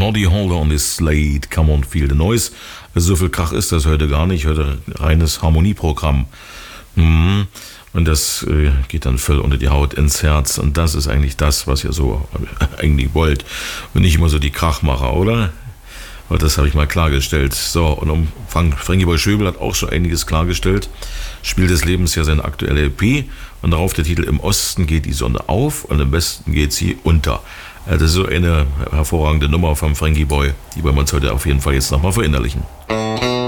Noddy Holder und his Slade, Come on, Feel the Noise. So viel Krach ist das heute gar nicht, heute reines Harmonieprogramm. Und das geht dann voll unter die Haut, ins Herz. Und das ist eigentlich das, was ihr so eigentlich wollt. Und nicht immer so die Krachmacher, oder? Aber das habe ich mal klargestellt. So, und Frankie Boy Schöbel hat auch schon einiges klargestellt. Spiel des Lebens ja seine aktuelle EP. Und darauf der Titel Im Osten geht die Sonne auf und im Westen geht sie unter. Das ist so eine hervorragende Nummer vom Frankie Boy. Die wollen wir uns heute auf jeden Fall jetzt nochmal verinnerlichen.